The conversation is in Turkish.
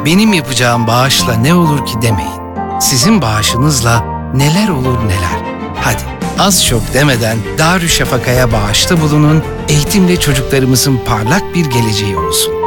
benim yapacağım bağışla ne olur ki demeyin. Sizin bağışınızla neler olur neler. Hadi az çok demeden Darüşşafaka'ya bağışta bulunun, eğitimle çocuklarımızın parlak bir geleceği olsun.